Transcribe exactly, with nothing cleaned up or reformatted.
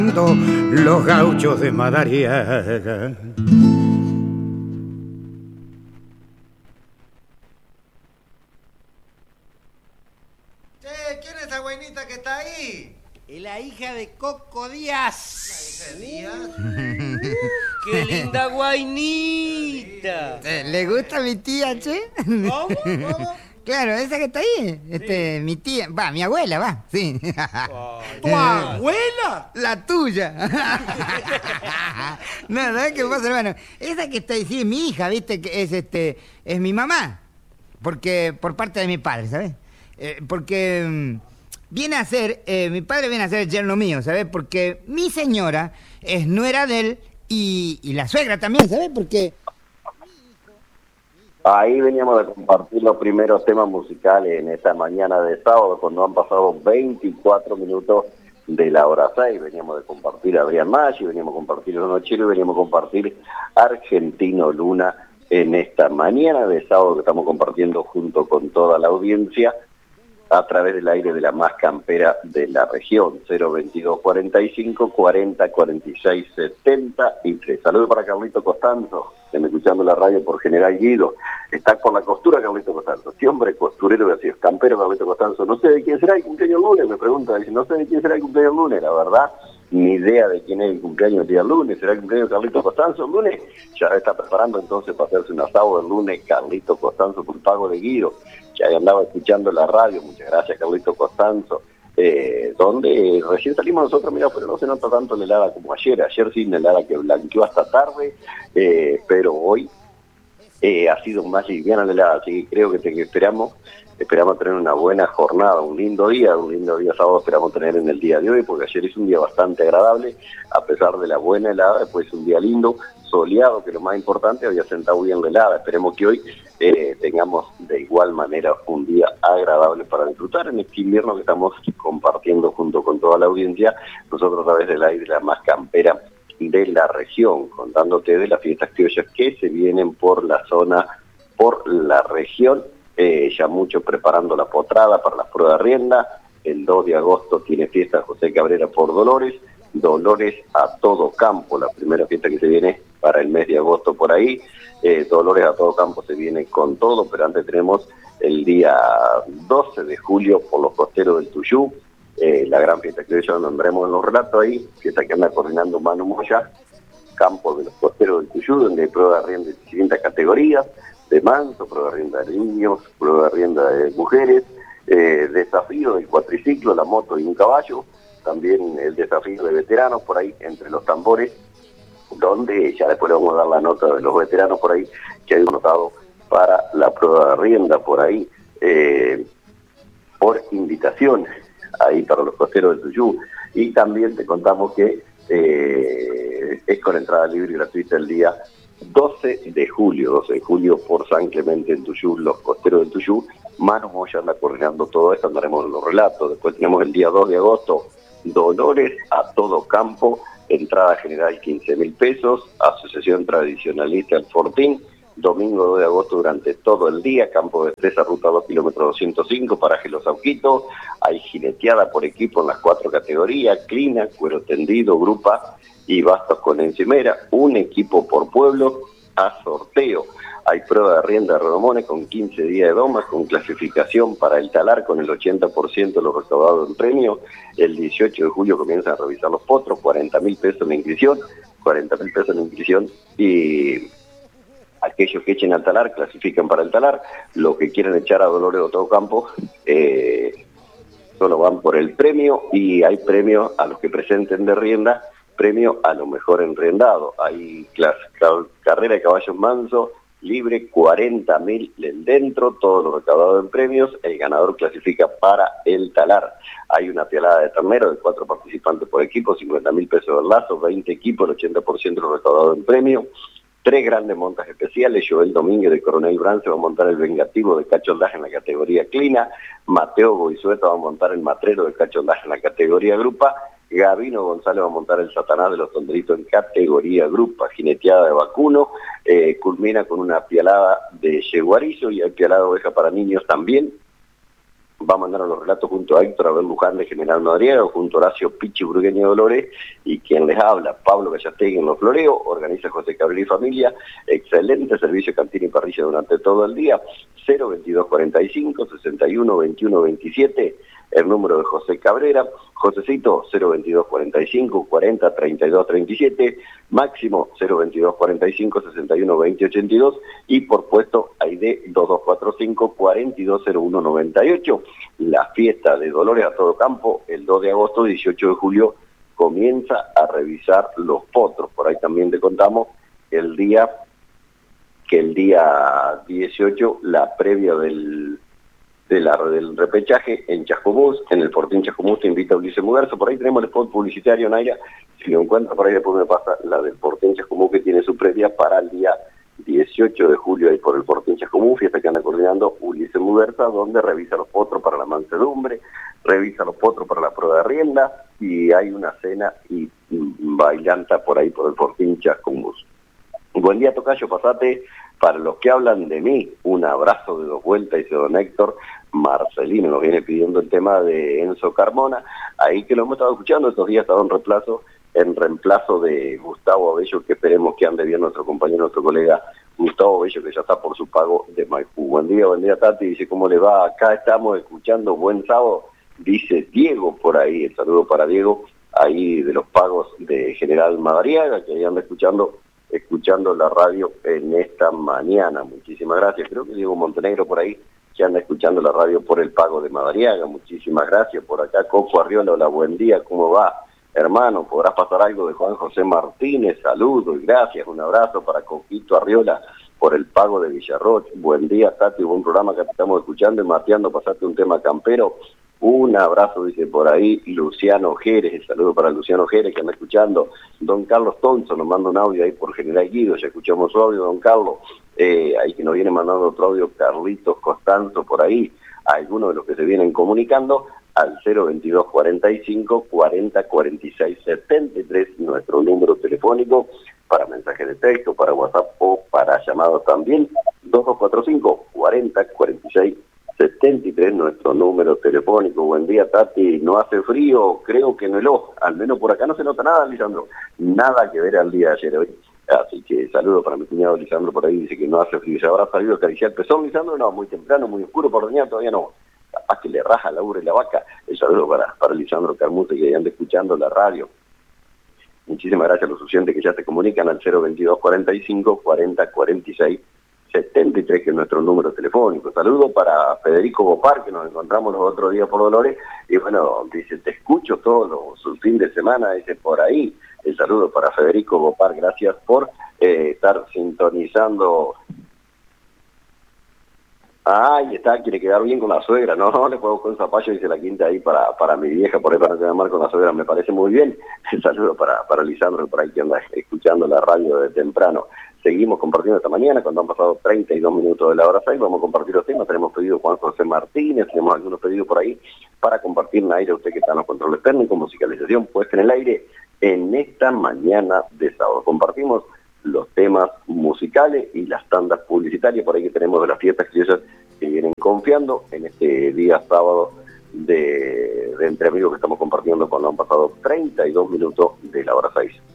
Los gauchos de Madariaga. Che, ¿quién es esa güenita que está ahí? Es la hija de Coco Díaz. ¿La hija de Díaz? ¡Qué linda guainita! ¿Le gusta mi tía, che? ¿Cómo? ¿Cómo? Claro, esa que está ahí, este, sí. Mi tía, va, mi abuela, va, sí. ¿Tu abuela? La tuya. No, ¿sabes qué pasa, hermano? Esa que está ahí, sí, es mi hija, viste, que es este, es mi mamá, porque, por parte de mi padre, ¿sabes? Eh, porque um, viene a ser, eh, mi padre viene a ser el yerno mío, ¿sabes? Porque mi señora es nuera de él y, y la suegra también, ¿sabes? Porque... Ahí veníamos de compartir los primeros temas musicales en esta mañana de sábado, cuando han pasado veinticuatro minutos de la hora seis. Veníamos de compartir a Adrián Maggi, veníamos a compartir Los Nocheros y veníamos a compartir Argentino Luna en esta mañana de sábado que estamos compartiendo junto con toda la audiencia a través del aire de la más campera de la región, cero veintidós cuarenta y cinco cuarenta cuarenta y seis setenta y tres. Saludos para Carlito Costanzo, que me escuchando la radio por General Guido. Está por la costura Carlito Costanzo. Sí, hombre, costurero que ha sido campero Carlito Costanzo. No sé de quién será el cumpleaños lunes, me pregunta. Dice, no sé de quién será el cumpleaños lunes, la verdad. Ni idea de quién es el cumpleaños el día lunes. ¿Será el cumpleaños de Carlito Costanzo el lunes? Ya está preparando entonces para hacerse un asado el lunes Carlito Costanzo por pago de Guido. Ya andaba escuchando la radio. Muchas gracias, Carlito Costanzo. Eh, donde recién salimos nosotros, mira, pero no se nota tanto la helada como ayer. Ayer sí, la helada que blanqueó hasta tarde, eh, pero hoy eh, ha sido más liviana la helada, así que creo que, te, que esperamos esperamos tener una buena jornada, un lindo día, un lindo día sábado esperamos tener en el día de hoy, porque ayer es un día bastante agradable, a pesar de la buena helada, después es un día lindo, soleado, que lo más importante, había sentado bien la helada. Esperemos que hoy eh, tengamos de igual manera un día agradable para disfrutar en este invierno que estamos compartiendo junto con toda la audiencia, nosotros a través del aire la más campera de la región, contándote de las fiestas criollas que se vienen por la zona, por la región, eh, ya muchos preparando la potrada para las pruebas de rienda. El dos de agosto tiene fiesta José Cabrera por Dolores, Dolores a todo campo, la primera fiesta que se viene para el mes de agosto por ahí. eh, Dolores a todo campo se viene con todo, pero antes tenemos el día doce de julio por los costeros del Tuyú, eh, la gran fiesta que ya nombremos en los relatos ahí, fiesta que anda coordinando Manu Moya, campo de los costeros del Tuyú, donde hay prueba de rienda de distintas categorías, de manso, prueba de rienda de niños, prueba de rienda de mujeres, eh, desafío del cuatriciclo, la moto y un caballo, también el desafío de veteranos por ahí, entre los tambores, donde ya después le vamos a dar la nota de los veteranos por ahí, que hay notado para la prueba de rienda por ahí, eh, por invitación, ahí para los costeros del Tuyú. Y también te contamos que eh, es con entrada libre y gratuita el día doce de julio, doce de julio por San Clemente en Tuyú, los costeros del Tuyú. Manu Moya anda coordinando todo esto, andaremos en los relatos. Después tenemos el día dos de agosto, Dolores a todo campo, entrada general quince mil pesos, Asociación Tradicionalista El Fortín, domingo dos de agosto durante todo el día, campo de Estresa, ruta dos kilómetros doscientos cinco, paraje Los Sauquitos, hay jineteada por equipo en las cuatro categorías, clina, cuero tendido, grupa y bastos con encimera, un equipo por pueblo a sorteo. Hay prueba de rienda de redomones con quince días de domas, con clasificación para el talar con el ochenta por ciento de lo recaudado en premio. El dieciocho de julio comienzan a revisar los potros, cuarenta mil pesos en la inscripción, cuarenta mil pesos en la inscripción, y aquellos que echen al talar clasifican para el talar. Los que quieren echar a Dolores o todo campo eh, solo van por el premio, y hay premio a los que presenten de rienda, premio a lo mejor enriendado. Hay clase, carrera de caballos mansos libre, cuarenta mil dentro, todo lo recaudado en premios, el ganador clasifica para el talar. Hay una pialada de ternero de cuatro participantes por equipo, cincuenta mil pesos del lazo, veinte equipos, el ochenta por ciento de lo recaudado en premio. Tres grandes montas especiales, Joel Domínguez de Coronel Brance va a montar el vengativo de cachondaje en la categoría clina, Mateo Goizueta va a montar el matrero de cachondaje en la categoría grupa, Gabino González va a montar el Satanás de los Tonderitos en categoría grupa, jineteada de vacuno, eh, culmina con una pialada de yeguarizo y hay pialada de oveja para niños también, va a mandar a los relatos junto a Héctor Abel Luján de General Madariaga, junto a Horacio Pichi Burgueño Dolores, y quien les habla, Pablo Gallastegui en Los Floreos, organiza José Cabrera y Familia, excelente servicio de cantina y parrilla durante todo el día, cero veintidós cuarenta y cinco, sesenta y uno, veintiuno, veintisiete, el número de José Cabrera, Josecito cero veintidós cuarenta y cinco, cuarenta, treinta y dos, treinta y siete, Máximo cero veintidós cuarenta y cinco, sesenta y uno, veinte, ochenta y dos, y por puesto Aide dos dos cuatro cinco, cuarenta y dos cero uno, noventa y ocho. La fiesta de Dolores a todo campo, el dos de agosto, dieciocho de julio, comienza a revisar los potros. Por ahí también te contamos el día que el día dieciocho, la previa del De la, del repechaje en Chascomús, en el Fortín Chascomús, te invita a Ulises Muguerza. Por ahí tenemos el spot publicitario, Naira, si lo encuentras por ahí después me pasa la del Fortín Chascomús, que tiene su previa para el día dieciocho de julio, ahí por el Fortín Chascomús, fiesta que anda coordinando Ulises Muguerza, donde revisa los potros para la mansedumbre, revisa los potros para la prueba de rienda, y hay una cena y, y bailanta por ahí por el Fortín Chascomús. Buen día, tocayo, pasate. Para los que hablan de mí, un abrazo de dos vueltas, dice don Héctor. Marcelino nos viene pidiendo el tema de Enzo Carmona, ahí que lo hemos estado escuchando estos días, estado en reemplazo, en reemplazo de Gustavo Abello, que esperemos que ande bien nuestro compañero, nuestro colega Gustavo Abello, que ya está por su pago de Maipú. Buen día, buen día, Tati, dice, ¿cómo le va? Acá estamos escuchando, buen sábado, dice Diego por ahí, el saludo para Diego, ahí de los pagos de General Madariaga, que ahí anda escuchando escuchando la radio en esta mañana. Muchísimas gracias. Creo que Diego Montenegro por ahí que anda escuchando la radio por el pago de Madariaga. Muchísimas gracias. Por acá Coco Arriola, hola, buen día, ¿cómo va? Hermano, ¿podrás pasar algo de Juan José Martínez? Saludos y gracias. Un abrazo para Coquito Arriola por el pago de Villarroch. Buen día, Tati, buen programa que te estamos escuchando y mateando, pasaste un tema campero. Un abrazo, dice por ahí Luciano Jerez, el saludo para Luciano Jerez que anda escuchando. Don Carlos Tonso nos manda un audio ahí por General Guido, ya escuchamos su audio, don Carlos. Eh, ahí que nos viene mandando otro audio Carlitos Costanzo por ahí, a algunos de los que se vienen comunicando al cero veintidós cuarenta y cinco, cuarenta, cuarenta y seis, setenta y tres, nuestro número telefónico para mensajes de texto, para WhatsApp o para llamados también, dos dos cuatro cinco, cuarenta, cuarenta y seis, setenta y tres, nuestro número telefónico. Buen día, Tati, no hace frío, creo que no heló, al menos por acá no se nota nada, Lisandro, nada que ver al día de ayer hoy. Así que saludo para mi cuñado Lisandro por ahí, dice que no hace frío. ¿Se habrá salido a acariciar el pezón, Lisandro? No, muy temprano, muy oscuro por doñar, todavía no. Capaz que le raja la ubre y la vaca. El saludo para, para Lisandro Carmute, que anda escuchando la radio. Muchísimas gracias a los oyentes que ya se comunican al cero veintidós cuarenta y cinco, cuarenta, cuarenta y seis, setenta y tres, que es nuestro número telefónico. Saludo para Federico Bopar, que nos encontramos los otros días por Dolores, y bueno, dice, te escucho todos los fin de semana, dice, por ahí. El saludo para Federico Bopar, gracias por eh, estar sintonizando. Ay, está, quiere quedar bien con la suegra, no, no le puedo buscar un zapallo, dice la quinta ahí para, para mi vieja, por ahí para quedar mal con la suegra, me parece muy bien. El saludo para, para Lisandro, por ahí que anda escuchando la radio de temprano. Seguimos compartiendo esta mañana, cuando han pasado treinta y dos minutos de la hora seis, vamos a compartir los temas. Tenemos pedido Juan José Martínez, tenemos algunos pedidos por ahí para compartir en aire, usted que está en los controles técnicos, musicalización, puesta en el aire, en esta mañana de sábado. Compartimos los temas musicales y las tandas publicitarias, por ahí que tenemos de las fiestas criollas que vienen confiando en este día sábado de, de Entre Amigos que estamos compartiendo cuando han pasado treinta y dos minutos de la hora seis.